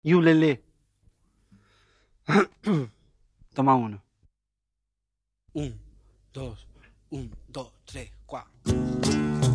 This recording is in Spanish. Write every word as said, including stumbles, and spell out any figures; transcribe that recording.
Yulele. Toma uno. Un, dos, un, dos, tres, cuatro.